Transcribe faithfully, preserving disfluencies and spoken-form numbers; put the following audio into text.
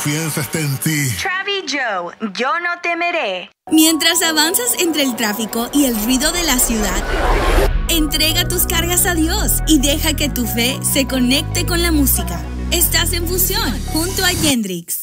confianza está en ti. Travis Joe, yo no temeré. Mientras avanzas entre el tráfico y el ruido de la ciudad, entrega tus cargas a Dios y deja que tu fe se conecte con la música. Estás en Fusión junto a Gendrix.